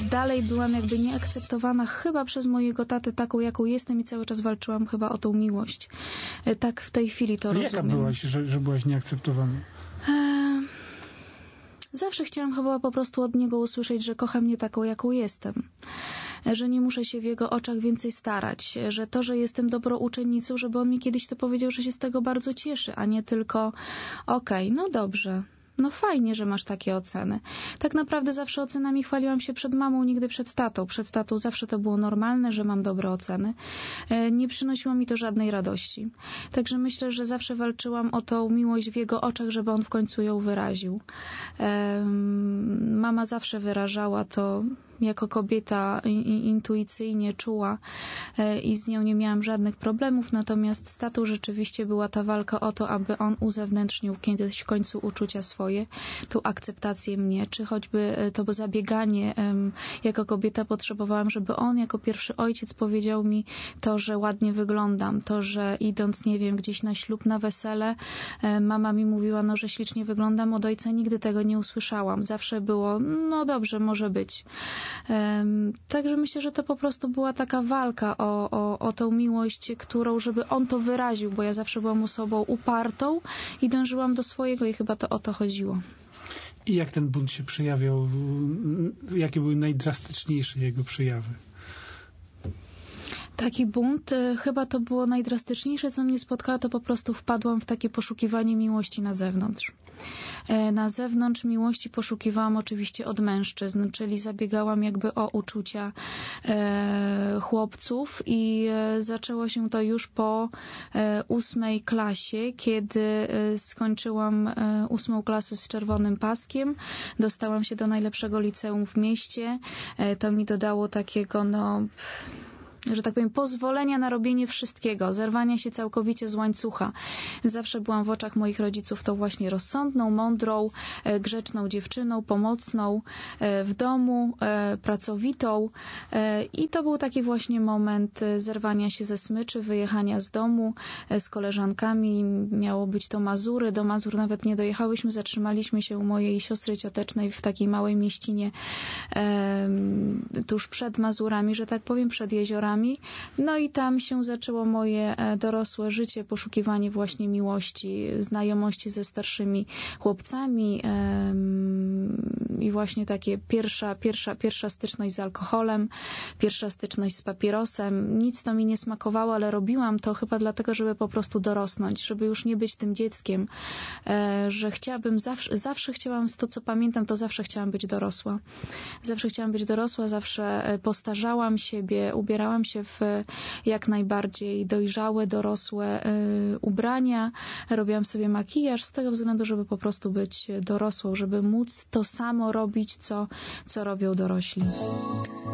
dalej byłam jakby nieakceptowana chyba przez mojego tatę taką, jaką jestem i cały czas walczyłam chyba o tą miłość. Tak w tej chwili to rozumiem. Jaka byłaś, że byłaś nieakceptowana? Zawsze chciałam chyba po prostu od niego usłyszeć, że kocha mnie taką, jaką jestem. Że nie muszę się w jego oczach więcej starać. Że to, że jestem dobrą uczennicą, żeby on mi kiedyś to powiedział, że się z tego bardzo cieszy, a nie tylko okej, no dobrze. No fajnie, że masz takie oceny. Tak naprawdę zawsze ocenami chwaliłam się przed mamą, nigdy przed tatą. Przed tatą zawsze to było normalne, że mam dobre oceny. Nie przynosiło mi to żadnej radości. Także myślę, że zawsze walczyłam o tą miłość w jego oczach, żeby on w końcu ją wyraził. Mama zawsze wyrażała to jako kobieta intuicyjnie czuła i z nią nie miałam żadnych problemów, natomiast z tatą rzeczywiście była ta walka o to, aby on uzewnętrznił kiedyś w końcu uczucia swoje, tą akceptację mnie, czy choćby to zabieganie jako kobieta potrzebowałam, żeby on jako pierwszy ojciec powiedział mi to, że ładnie wyglądam, to, że idąc, nie wiem, gdzieś na ślub, na wesele, mama mi mówiła, no, że ślicznie wyglądam, od ojca nigdy tego nie usłyszałam. Zawsze było, no dobrze, może być. Także myślę, że to po prostu była taka walka o tą miłość, którą, żeby on to wyraził, bo ja zawsze byłam osobą upartą i dążyłam do swojego i chyba to o to chodziło. I jak ten bunt się przejawiał? Jakie były najdrastyczniejsze jego przejawy? Taki bunt, chyba to było najdrastyczniejsze, co mnie spotkało, to po prostu wpadłam w takie poszukiwanie miłości na zewnątrz. Na zewnątrz miłości poszukiwałam oczywiście od mężczyzn, czyli zabiegałam jakby o uczucia chłopców i zaczęło się to już po 8. klasie, kiedy skończyłam 8. klasę z czerwonym paskiem, dostałam się do najlepszego liceum w mieście, to mi dodało takiego, że tak powiem, pozwolenia na robienie wszystkiego, zerwania się całkowicie z łańcucha. Zawsze byłam w oczach moich rodziców tą właśnie rozsądną, mądrą, grzeczną dziewczyną, pomocną w domu, pracowitą i to był taki właśnie moment zerwania się ze smyczy, wyjechania z domu z koleżankami. Miało być to Mazury, do Mazur nawet nie dojechałyśmy, zatrzymaliśmy się u mojej siostry ciotecznej w takiej małej mieścinie tuż przed Mazurami, że tak powiem, przed jeziorami. No i tam się zaczęło moje dorosłe życie, poszukiwanie właśnie miłości, znajomości ze starszymi chłopcami i właśnie takie pierwsza styczność z alkoholem, pierwsza styczność z papierosem. Nic to mi nie smakowało, ale robiłam to chyba dlatego, żeby po prostu dorosnąć, żeby już nie być tym dzieckiem, że chciałabym, zawsze chciałam, to co pamiętam, to zawsze chciałam być dorosła. Zawsze chciałam być dorosła, zawsze postarzałam siebie, ubierałam się w jak najbardziej dojrzałe, dorosłe ubrania. Robiłam sobie makijaż z tego względu, żeby po prostu być dorosłą, żeby móc to samo robić, co robią dorośli.